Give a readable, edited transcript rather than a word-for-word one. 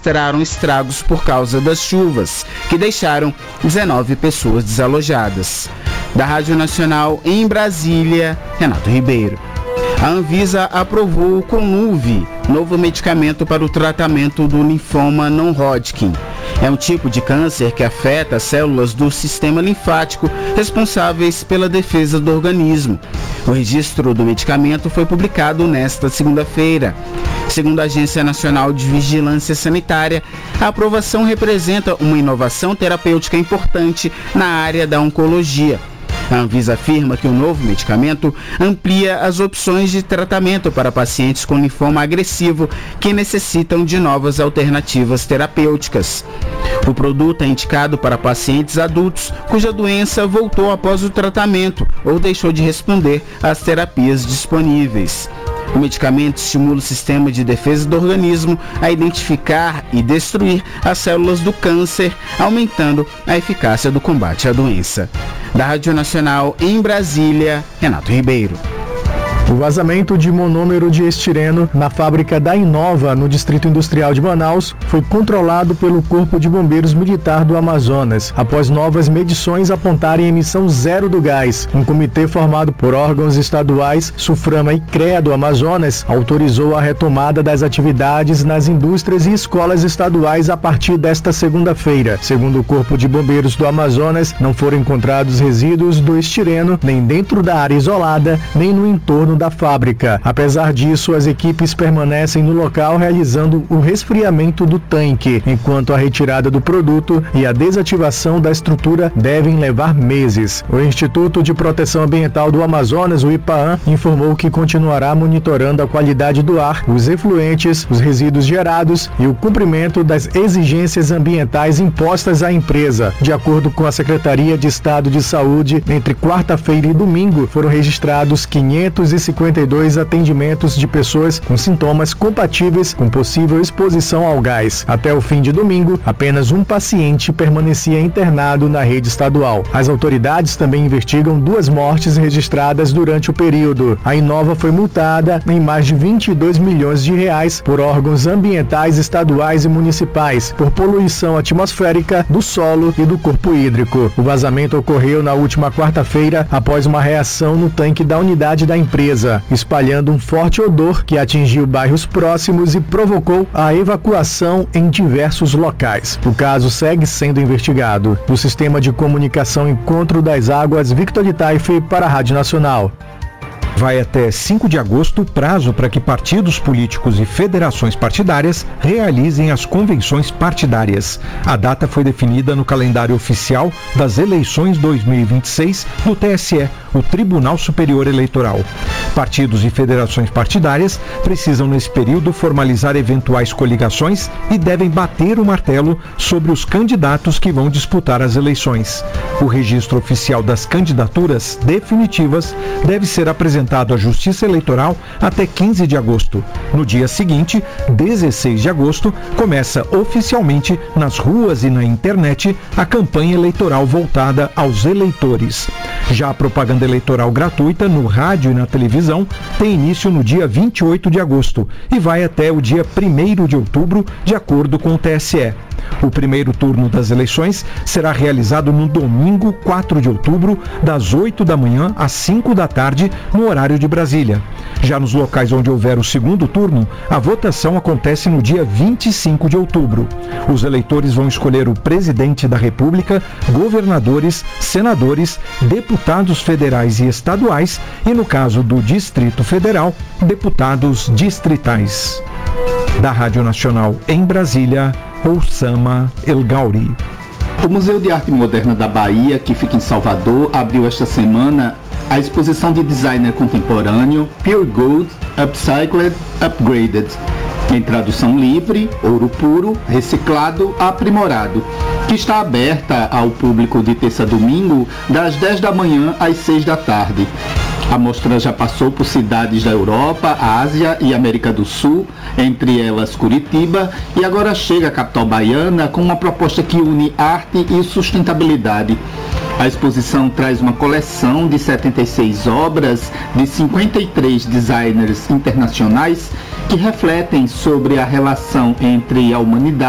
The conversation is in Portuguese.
registraram estragos por causa das chuvas, que deixaram 19 pessoas desalojadas. Da Rádio Nacional em Brasília, Renato Ribeiro. A Anvisa aprovou o Conuvi, novo medicamento para o tratamento do linfoma não-Hodgkin. É um tipo de câncer que afeta as células do sistema linfático responsáveis pela defesa do organismo. O registro do medicamento foi publicado nesta segunda-feira. Segundo a Agência Nacional de Vigilância Sanitária, a aprovação representa uma inovação terapêutica importante na área da oncologia. A Anvisa afirma que o novo medicamento amplia as opções de tratamento para pacientes com linfoma agressivo que necessitam de novas alternativas terapêuticas. O produto é indicado para pacientes adultos cuja doença voltou após o tratamento ou deixou de responder às terapias disponíveis. O medicamento estimula o sistema de defesa do organismo a identificar e destruir as células do câncer, aumentando a eficácia do combate à doença. Da Rádio Nacional em Brasília, Renato Ribeiro. O vazamento de monômero de estireno na fábrica da Inova, no Distrito Industrial de Manaus, foi controlado pelo Corpo de Bombeiros Militar do Amazonas, após novas medições apontarem emissão zero do gás. Um comitê formado por órgãos estaduais, Suframa e CREA do Amazonas, autorizou a retomada das atividades nas indústrias e escolas estaduais a partir desta segunda-feira. Segundo o Corpo de Bombeiros do Amazonas, não foram encontrados resíduos do estireno, nem dentro da área isolada, nem no entorno da fábrica. Apesar disso, as equipes permanecem no local realizando o resfriamento do tanque, enquanto a retirada do produto e a desativação da estrutura devem levar meses. O Instituto de Proteção Ambiental do Amazonas, o IPAAM, informou que continuará monitorando a qualidade do ar, os efluentes, os resíduos gerados e o cumprimento das exigências ambientais impostas à empresa. De acordo com a Secretaria de Estado de Saúde, entre quarta-feira e domingo foram registrados 552 atendimentos de pessoas com sintomas compatíveis com possível exposição ao gás. Até o fim de domingo, apenas um paciente permanecia internado na rede estadual. As autoridades também investigam 2 mortes registradas durante o período. A Inova foi multada em mais de 22 milhões de reais por órgãos ambientais estaduais e municipais por poluição atmosférica do solo e do corpo hídrico. O vazamento ocorreu na última quarta-feira após uma reação no tanque da unidade da empresa, espalhando um forte odor que atingiu bairros próximos e provocou a evacuação em diversos locais. O caso segue sendo investigado. Do Sistema de Comunicação Encontro das Águas, Victor de Taife para a Rádio Nacional. Vai até 5 de agosto o prazo para que partidos políticos e federações partidárias realizem as convenções partidárias. A data foi definida no calendário oficial das eleições 2026 do TSE, o Tribunal Superior Eleitoral. Partidos e federações partidárias precisam nesse período formalizar eventuais coligações e devem bater o martelo sobre os candidatos que vão disputar as eleições. O registro oficial das candidaturas definitivas deve ser apresentado à Justiça Eleitoral até 15 de agosto. No dia seguinte, 16 de agosto, começa oficialmente nas ruas e na internet a campanha eleitoral voltada aos eleitores. Já a propaganda eleitoral gratuita no rádio e na televisão tem início no dia 28 de agosto e vai até o dia 1º de outubro, de acordo com o TSE. O primeiro turno das eleições será realizado no domingo 4 de outubro, das 8 da manhã às 5 da tarde, no horário de Brasília. Já nos locais onde houver o segundo turno, a votação acontece no dia 25 de outubro. Os eleitores vão escolher o presidente da República, governadores, senadores, deputados federais e estaduais e, no caso do Distrito Federal, deputados distritais. Da Rádio Nacional em Brasília, Oussama El Gauri. O Museu de Arte Moderna da Bahia, que fica em Salvador, abriu esta semana a exposição de designer contemporâneo Pure Gold, Upcycled, Upgraded, em tradução livre, ouro puro, reciclado, aprimorado, que está aberta ao público de terça a domingo, das 10 da manhã às 6 da tarde. A mostra já passou por cidades da Europa, Ásia e América do Sul, entre elas Curitiba, e agora chega à capital baiana com uma proposta que une arte e sustentabilidade. A exposição traz uma coleção de 76 obras de 53 designers internacionais que refletem sobre a relação entre a humanidade